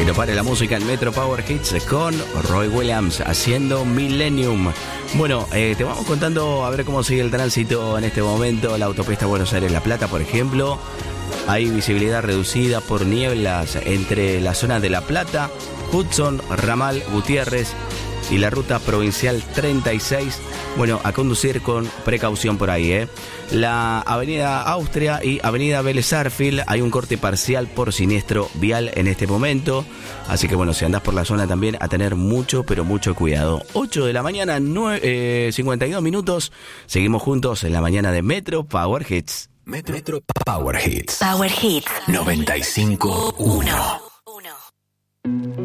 Que no pare la música en Metro Power Hits con Roy Williams haciendo Millennium. Bueno, te vamos contando a ver cómo sigue el tránsito en este momento. La autopista Buenos Aires-La Plata, por ejemplo. Hay visibilidad reducida por nieblas entre la zona de La Plata, Hudson, Ramal, Gutiérrez y la ruta provincial 36. Bueno, a conducir con precaución por ahí, ¿eh? La avenida Austria y avenida Vélez Sarsfield, hay un corte parcial por siniestro vial en este momento. Así que bueno, si andás por la zona también a tener mucho, pero mucho cuidado. 8 de la mañana, 52 minutos. Seguimos juntos en la mañana de Metro Power Hits. Metro Power Hits. Power Hits 95.1.